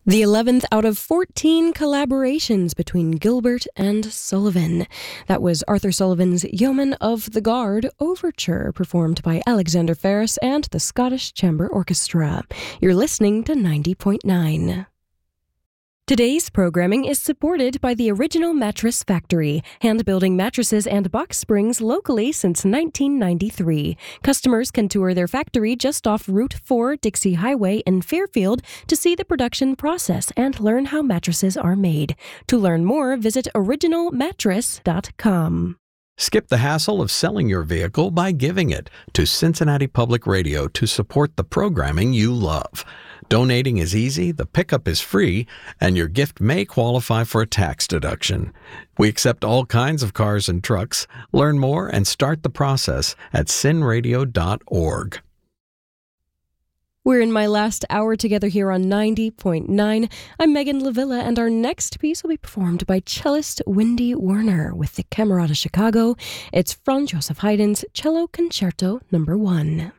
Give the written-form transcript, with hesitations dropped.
The 11th out of 14 collaborations between Gilbert and Sullivan. That was Arthur Sullivan's Yeoman of the Guard Overture, performed by Alexander Ferris and the Scottish Chamber Orchestra. You're listening to 90.9. Today's programming is supported by the Original Mattress Factory, hand-building mattresses and box springs locally since 1993. Customers can tour their factory just off Route 4 Dixie Highway in Fairfield to see the production process and learn how mattresses are made. To learn more, visit originalmattress.com. Skip the hassle of selling your vehicle by giving it to Cincinnati Public Radio to support the programming you love. Donating is easy, the pickup is free, and your gift may qualify for a tax deduction. We accept all kinds of cars and trucks. Learn more and start the process at cinradio.org. We're in my last hour together here on 90.9. I'm Megan Lavilla, and our next piece will be performed by cellist Wendy Werner with the Camerata Chicago. It's Franz Joseph Haydn's Cello Concerto No. 1.